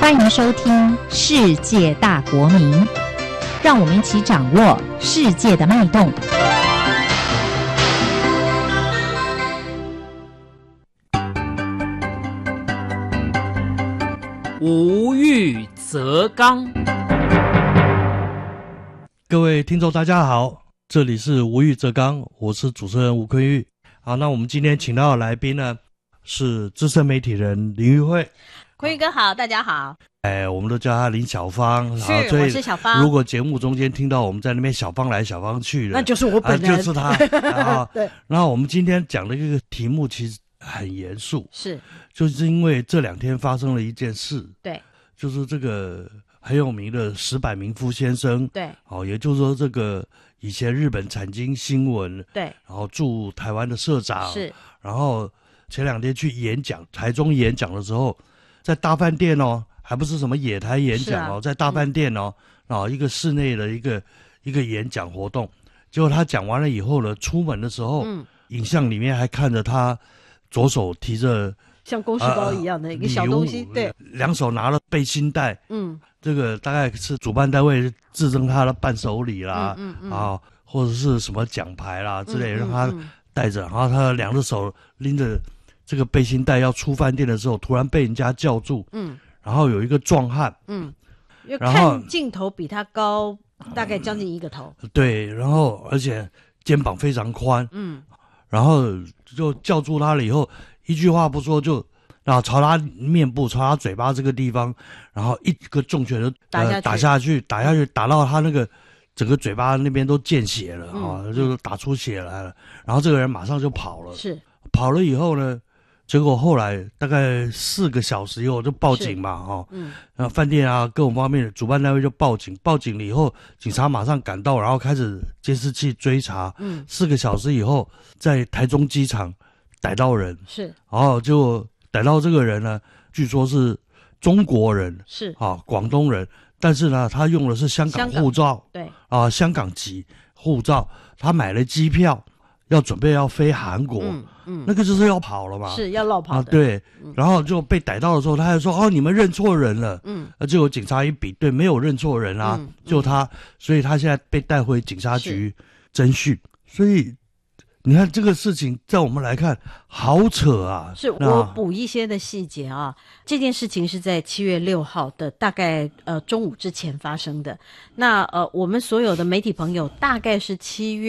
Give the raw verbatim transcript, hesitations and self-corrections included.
欢迎收听《世界大国民》，让我们一起掌握世界的脉动。 无欲则刚。 各位听众大家好，这里是无欲则刚，我是主持人吴坤玉。好，那我们今天请到的来宾呢是资深媒体人林玉慧。 坤玉哥好，大家好。 哎，我们都叫他林小芳。 是，我是小芳。 如果节目中间听到我们在那边小芳来小芳去的， 那就是我本人， 啊、就是他。啊、 对。 然后我们今天讲的这个题目其实很严肃， 是， 就是因为这两天发生了一件事。 对。 就是这个很有名的石柏明夫先生。 对。 哦，也就是说这个以前日本产经新闻。 对。 然后驻台湾的社长。 是。 然后前两天去演讲，台中演讲的时候，在大饭店哦，还不是什么野台演讲哦，啊、在大饭店哦，啊、嗯，一个室内的一个一个演讲活动。结果他讲完了以后呢，出门的时候，嗯，影像里面还看着他左手提着像公事包一样的一个小东西，呃、对， 两手拿了背心带， 嗯， 这个大概是主办单位致赠他的伴手礼啦， 嗯嗯嗯啊，或者是什么奖牌啦之类，嗯嗯嗯让他带着，然后他两只手拎着这个背心带要出饭店的时候，突然被人家叫住，嗯，然后有一个壮汉， 嗯，因为看镜头比他高大概将近一个头， 对，然后而且肩膀非常宽，嗯，然后就叫住他了以后，一句话不说就，然后朝他面部、朝他嘴巴这个地方，然后一个重拳就打下去、 呃、打下去，打下去，打到他那个整个嘴巴那边都见血了啊、嗯，就是打出血来了。然后这个人马上就跑了， 是跑了以后呢，结果后来大概四个小时以后就报警嘛，哈，嗯，然后饭店啊各种方面的主办单位就报警，报警了以后，警察马上赶到，然后开始监视器追查，嗯，四个小时以后，在台中机场逮到人， 是， 然后就逮到这个人呢，据说是中国人， 是啊，广东人，但是呢，他用的是香港护照， 对， 啊，香港籍护照，他买了机票，要准备要飞韩国，嗯嗯，那个就是要跑了嘛， 是要落跑的， 啊，对，嗯，然后就被逮到的时候，他还说哦，你们认错人了，嗯，啊，结果警察一比对，没有认错人啊，嗯，就他，所以他现在被带回警察局侦讯，所以。你看这个事情，在我们来看，好扯啊！ 是我补一些的细节啊。这件事情是在七月六号的大概呃中午之前发生的。那呃，我们所有的媒体朋友大概是七月。